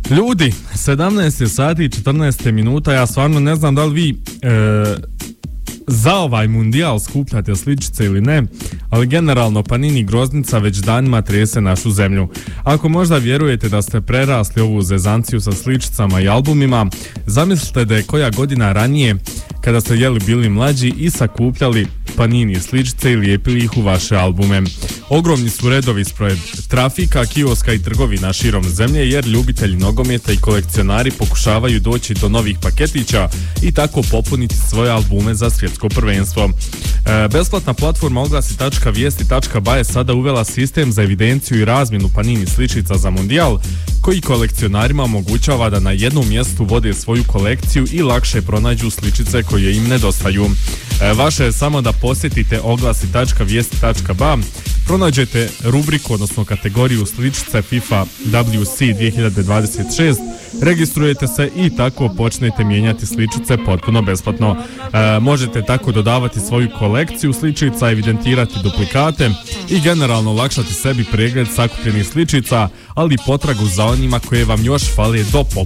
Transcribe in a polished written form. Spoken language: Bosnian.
Ljudi, 17 sati i 14 minuta, ja stvarno ne znam da li vi za ovaj mundijal skupljate sličice ili ne, ali generalno Panini Groznica već danima trese našu zemlju. Ako možda vjerujete da ste prerasli ovu zezanciju sa sličicama i albumima, zamislite da je koja godina ranije, kada ste bili mlađi i sakupljali Panini sličice i lijepili ih u vaše albume. Ogromni su redovi ispred trafika, kioska i trgovina širom zemlje, jer ljubitelji nogometa i kolekcionari pokušavaju doći do novih paketića i tako popuniti svoje albume za svjetsko prvenstvo. Besplatna platforma oglasi.vijesti.ba je sada uvela sistem za evidenciju i razmjenu Panini sličica za mundijal, koji kolekcionarima omogućava da na jednom mjestu vode svoju kolekciju i lakše pronađu sličice koje im nedostaju. Vaše je samo da posjetite oglasi.vijesti.ba, pronađete rubriku, odnosno kategoriju sličice FIFA WC 2026, registrujete se i tako počnete mijenjati sličice potpuno besplatno. Možete tako dodavati svoju kolekciju sličica, evidentirati duplikate i generalno olakšati sebi pregled sakupljenih sličica, ali i potragu za onima koje vam još fale do